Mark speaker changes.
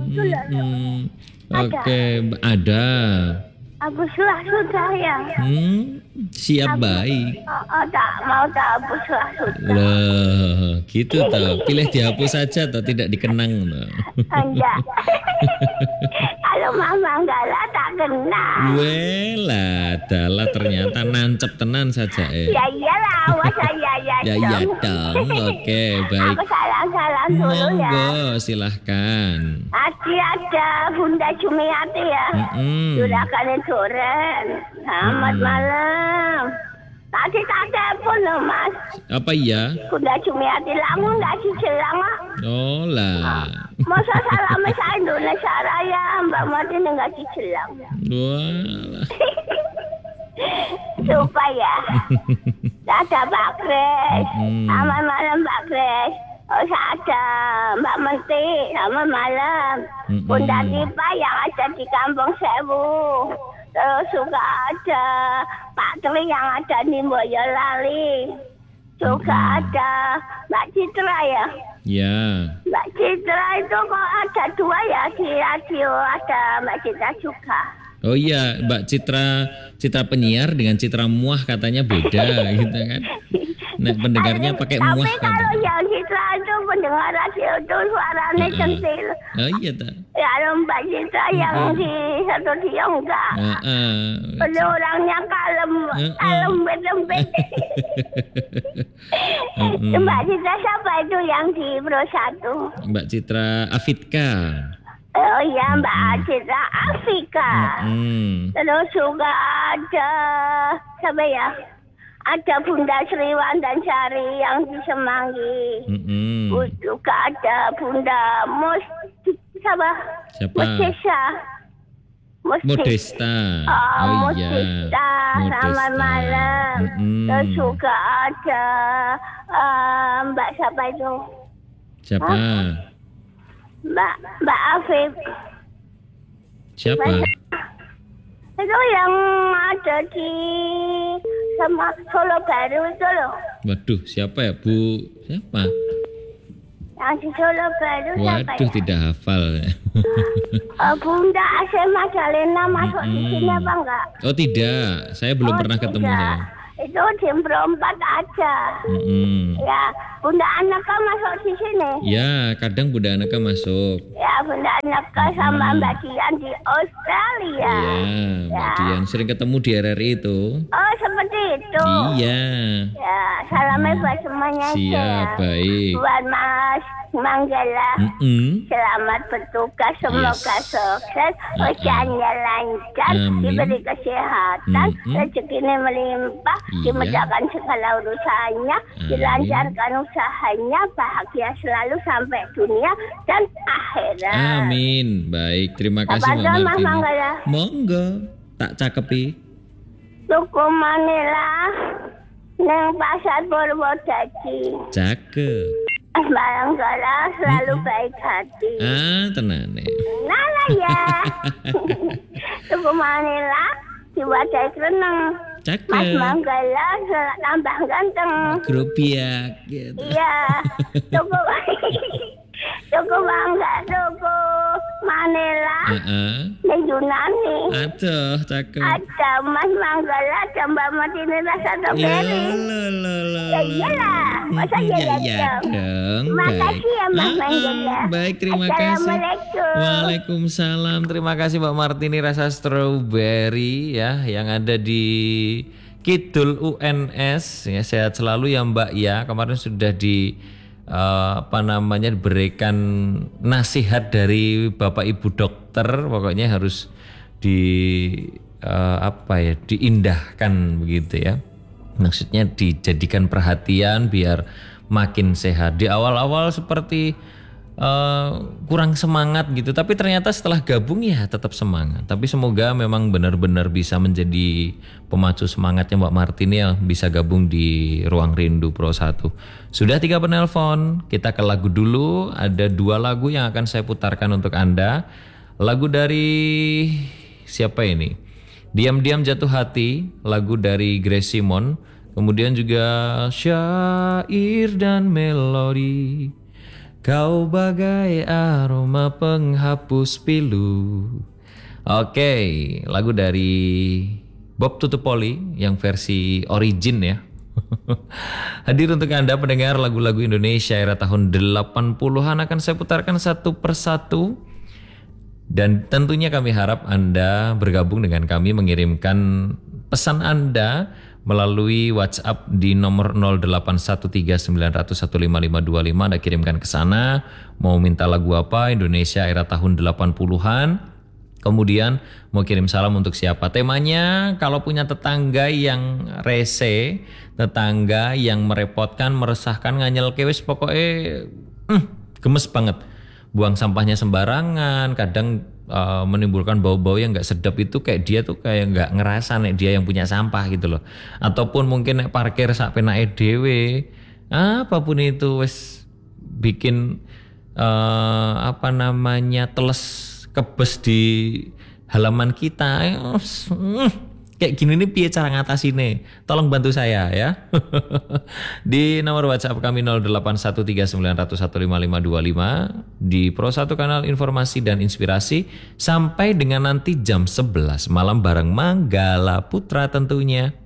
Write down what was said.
Speaker 1: itu loh.
Speaker 2: Oke, ada.
Speaker 1: Hapuslah sudah ya.
Speaker 2: Siap baik.
Speaker 1: Tak mau tak hapuslah sudah.
Speaker 2: Loh, gitu toh. Pilih dihapus saja atau tidak dikenang toh.
Speaker 1: Enggak. Kalau mama enggak lah tak kenal.
Speaker 2: Welah, adalah ternyata nancep tenan saja
Speaker 1: Ya iyalah, masa ya
Speaker 2: Ya dong. Oke, baik.
Speaker 1: Aku salam dulu ya.
Speaker 2: Monggo, silahkan.
Speaker 1: Adi ada Bunda Jumiati ya. Juragan Duren. Selamat malam. Tadi tak telepon loh mas.
Speaker 2: Apa iya?
Speaker 1: Bunda Jumiati langsung nggak dijelang ah.
Speaker 2: Oh lah.
Speaker 1: Masa salamnya saya Indonesia Raya Mbak Martin nggak dijelang.
Speaker 2: Walah.
Speaker 1: Supaya ada Pak Kres. Selamat malam Pak Kres. Oh ada Mbak Menteri. Selamat malam. Bunda Tipa yang ada di Kampung Sewu. Terus juga ada Pak Tri yang ada di Boyolali. Juga ada Mbak Citra ya.
Speaker 2: Ya.
Speaker 1: Mbak Citra itu kok ada dua ya di radio, ada Mbak Citra juga.
Speaker 2: Oh iya, Mbak Citra penyiar dengan Citra muah katanya beda gitu kan. Nah, pendengarnya pakai muah kan.
Speaker 1: Tapi kalau yang Citra itu pendengar radio itu suaranya centil.
Speaker 2: Oh iya tak.
Speaker 1: Ya kalau Mbak Citra yang di studio enggak. Pada orangnya kalem lembet. Mbak Citra siapa itu yang di Pro 1?
Speaker 2: Mbak Citra Afitka.
Speaker 1: Oh iya Mbak Citra Afika. Terus juga ada siapa ya? Ada Bunda Sriwan dan Sari yang di Semanggi. Juga ada Bunda siapa? Mustisa.
Speaker 2: Modesta.
Speaker 1: Oh iya. Selamat malam. Terus juga ada Mbak siapa itu?
Speaker 2: Siapa?
Speaker 1: Mbak Afif.
Speaker 2: Siapa?
Speaker 1: Itu yang ada di sama Solo Baru itu loh.
Speaker 2: Waduh, siapa ya Bu? Siapa?
Speaker 1: Yang di Solo Baru siapa ya?
Speaker 2: Waduh, tidak hafal.
Speaker 1: Bunda Asema Dalena masuk di sini apa enggak?
Speaker 2: Oh tidak, saya belum pernah ketemu saya.
Speaker 1: Itu di Pro 4 aja. Ya, Bunda Anaka masuk di sini.
Speaker 2: Ya, kadang Bunda Anaka masuk.
Speaker 1: Ya, Bunda Anaka sama Mbak Dian di Australia.
Speaker 2: Iya, Mbak Dian sering ketemu di RRI itu.
Speaker 1: Oh, seperti itu.
Speaker 2: Iya.
Speaker 1: Ya, salamnya buat semuanya.
Speaker 2: Siap, baik.
Speaker 1: Buat Mas Manggala. Selamat bertugas, semoga sukses, ujiannya lancar, diberi kesehatan, rezekinya melimpah, dimudahkan segala urusannya, dilancarkan usahanya, bahagia selalu sampai dunia dan akhirat.
Speaker 2: Amin. Baik, terima kasih Mbak Martini. Monggo, tak cakepi.
Speaker 1: Tuku Manila neng pasar Purwodadi.
Speaker 2: Cakep.
Speaker 1: Barangkala selalu baik hati.
Speaker 2: Tenan nih.
Speaker 1: Nala ya. Tuku Manila diwadahi renang.
Speaker 2: Cakep.
Speaker 1: Mas Manggala tambah ganteng.
Speaker 2: Grupiak gitu.
Speaker 1: Iya. Tuku Mangga, tuku Manila. Neng Yunani.
Speaker 2: Aduh, cakep.
Speaker 1: Ada Mas Manggala, ada Mbak Martini rasa strawberry. Ya iyalah. Masa
Speaker 2: ya dong.
Speaker 1: Makasih ya Mas Manggala.
Speaker 2: Baik, terima kasih. Waalaikumsalam. Terima kasih Mbak Martini rasa strawberry ya yang ada di Kidul UNS. Ya, sehat selalu ya Mbak ya. Kemarin sudah diberikan nasihat dari Bapak Ibu dokter, pokoknya harus diindahkan begitu ya. Maksudnya dijadikan perhatian biar makin sehat. Di awal-awal seperti kurang semangat gitu, tapi ternyata setelah gabung ya tetap semangat. Tapi semoga memang benar-benar bisa menjadi pemacu semangatnya Mbak Martini yang bisa gabung di Ruang Rindu Pro 1. Sudah 3 penelpon, kita ke lagu dulu. Ada 2 lagu yang akan saya putarkan untuk Anda. Lagu dari siapa ini? Diam-diam jatuh hati, lagu dari Grace Simon. Kemudian juga syair dan melodi Kau bagai aroma penghapus pilu. Oke, lagu dari Bob Tutupoli yang versi origin ya. Hadir untuk Anda pendengar lagu-lagu Indonesia era tahun 80-an akan saya putarkan satu persatu. Dan tentunya kami harap Anda bergabung dengan kami mengirimkan pesan Anda melalui WhatsApp di nomor 081390155525. Anda kirimkan ke sana mau minta lagu apa Indonesia era tahun 80-an. Kemudian mau kirim salam untuk siapa. Temanya kalau punya tetangga yang rese, tetangga yang merepotkan, meresahkan, nganyel kewes pokoknya gemes banget. Buang sampahnya sembarangan, kadang menimbulkan bau-bau yang nggak sedap itu kayak dia tuh kayak nggak ngerasa nih dia yang punya sampah gitu loh. Ataupun mungkin nek parkir sak penake dhewe, apapun itu wes bikin teles kebes di halaman kita. Kayak gini nih piye cara ngatasinnya? Tolong bantu saya ya. Di nomor WhatsApp kami 081390155525 di Pro 1 kanal informasi dan inspirasi sampai dengan nanti jam 11 malam bareng Manggala Putra tentunya.